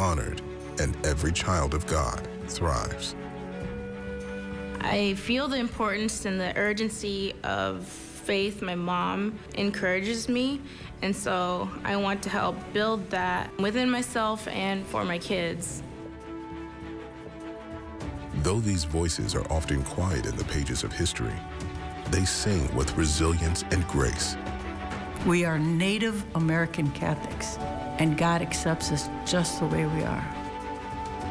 honored, and every child of God thrives. I feel the importance and the urgency of faith. My mom encourages me, and so I want to help build that within myself and for my kids. Though these voices are often quiet in the pages of history, they sing with resilience and grace. We are Native American Catholics, and God accepts us just the way we are.